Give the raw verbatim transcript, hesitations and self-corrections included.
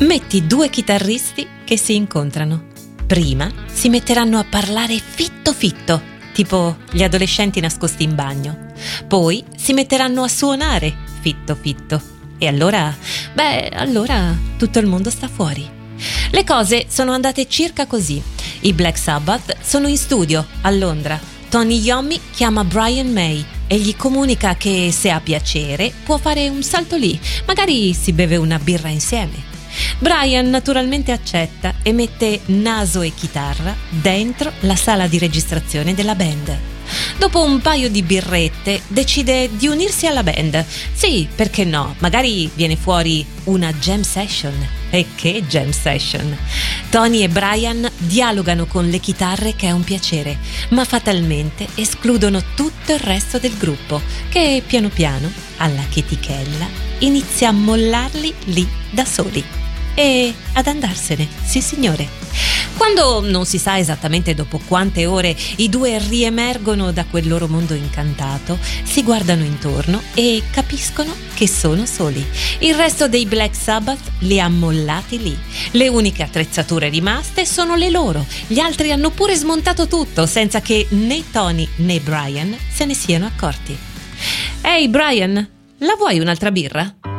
Metti due chitarristi che si incontrano. Prima si metteranno a parlare fitto fitto, tipo gli adolescenti nascosti in bagno. Poi si metteranno a suonare fitto fitto. E allora, beh, allora tutto il mondo sta fuori. Le cose sono andate circa così. I Black Sabbath sono in studio a Londra. Tony Iommi chiama Brian May e gli comunica che se ha piacere può fare un salto lì, magari si beve una birra insieme. Brian naturalmente accetta e mette naso e chitarra dentro la sala di registrazione della band. Dopo un paio di birrette decide di unirsi alla band. Sì, perché no? Magari viene fuori una jam session. E che jam session! Tony e Brian dialogano con le chitarre, che è un piacere, ma fatalmente escludono tutto il resto del gruppo, che piano piano, alla chetichella, inizia a mollarli lì da soli. E ad andarsene, sì signore. Quando non si sa esattamente dopo quante ore i due riemergono da quel loro mondo incantato, si guardano intorno e capiscono che sono soli. Il resto dei Black Sabbath li ha mollati lì. Le uniche attrezzature rimaste sono le loro. Gli altri hanno pure smontato tutto senza che né Tony né Brian se ne siano accorti. Ehi Brian, la vuoi un'altra birra?